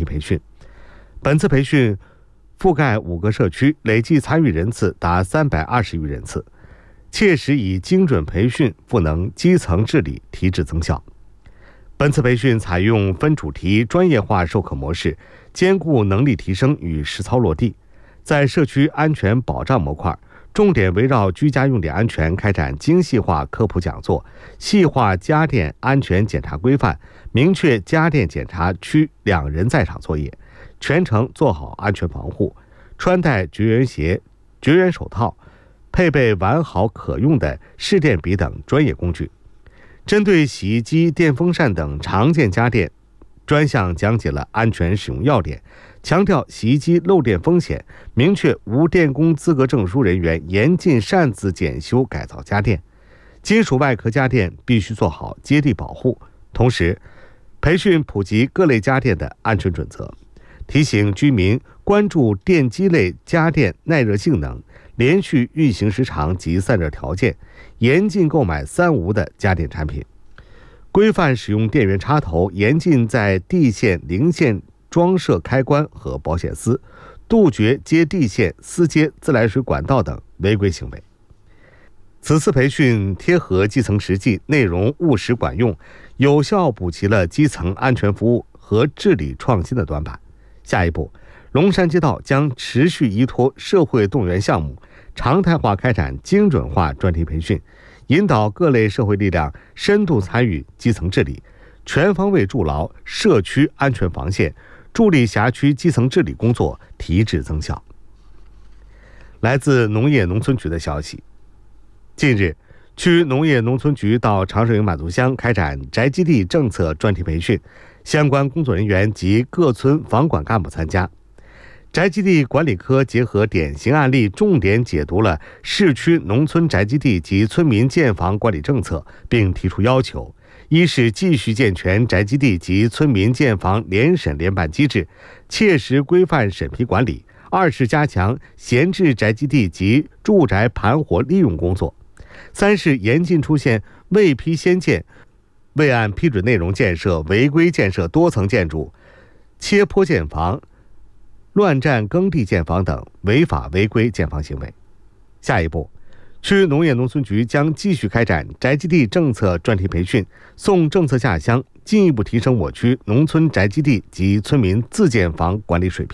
题培训。本次培训覆盖5个社区，累计参与人次达320余人次，切实以精准培训赋能基层治理，提质增效。本次培训采用分主题专业化授课模式，兼顾能力提升与实操落地。在社区安全保障模块，重点围绕居家用电安全开展精细化科普讲座，细化家电安全检查规范，明确家电检查区2人在场作业，全程做好安全防护，穿戴绝缘鞋、绝缘手套，配备完好可用的试电笔等专业工具。针对洗衣机、电风扇等常见家电，专项讲解了安全使用要点，强调洗衣机漏电风险，明确无电工资格证书人员严禁擅自检修改造家电。金属外壳家电必须做好接地保护，同时培训普及各类家电的安全准则，提醒居民关注电机类家电耐热性能、连续运行时长及散热条件，严禁购买3无的家电产品，规范使用电源插头，严禁在地线、零线装设开关和保险丝，杜绝接地线、私接自来水管道等违规行为。此次培训贴合基层实际，内容务实管用，有效补齐了基层安全服务和治理创新的短板。下一步，龙山街道将持续依托社会动员项目，常态化开展精准化专题培训，引导各类社会力量深度参与基层治理，全方位筑牢社区安全防线，助力辖区基层治理工作提质增效。来自农业农村局的消息，近日，区农业农村局到长寿营满族乡开展宅基地政策专题培训，相关工作人员及各村房管干部参加。宅基地管理科结合典型案例，重点解读了市区农村宅基地及村民建房管理政策，并提出要求：一是继续健全宅基地及村民建房联审联办机制，切实规范审批管理；二是加强闲置宅基地及住宅盘活利用工作；三是严禁出现未批先建、未按批准内容建设、违规建设多层建筑、切坡建房、乱占耕地建房等违法违规建房行为。下一步，区农业农村局将继续开展宅基地政策专题培训，送政策下乡，进一步提升我区农村宅基地及村民自建房管理水平。